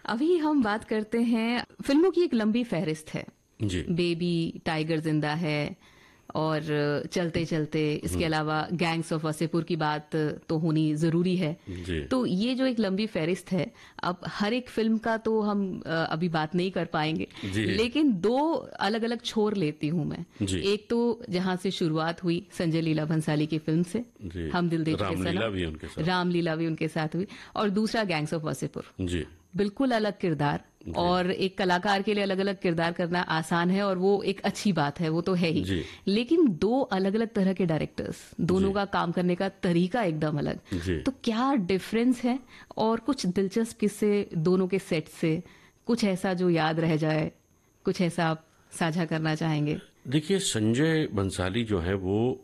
अभी हम बात करते हैं, फिल्मों की एक लंबी फहरिस्त है। जी। बेबी, टाइगर जिंदा है, और चलते चलते इसके अलावा गैंग्स ऑफ वासेपुर की बात तो होनी जरूरी है। जी। तो ये जो एक लंबी फहरिस्त है, अब हर एक फिल्म का तो हम अभी बात नहीं कर पाएंगे, जी। लेकिन दो अलग अलग छोर लेती हूं मैं। जी। एक तो जहां से शुरुआत हुई संजय लीला भंसाली की फिल्म से, जी। हम दिल दे चुके रामलीला सनम, भी उनके साथ। रामलीला भी उनके साथ हुई, और दूसरा गैंग्स ऑफ वासेपुर। जी। बिल्कुल अलग किरदार, और एक कलाकार के लिए अलग अलग किरदार करना आसान है, और वो एक अच्छी बात है, वो तो है ही। जी। लेकिन दो अलग अलग तरह के डायरेक्टर्स, दोनों का काम करने का तरीका एकदम अलग। जी। तो क्या डिफरेंस है, और कुछ दिलचस्प किस्से दोनों के सेट से, कुछ ऐसा जो याद रह जाए, कुछ ऐसा आप साझा करना चाहेंगे? देखिए, संजय बंसाली जो है वो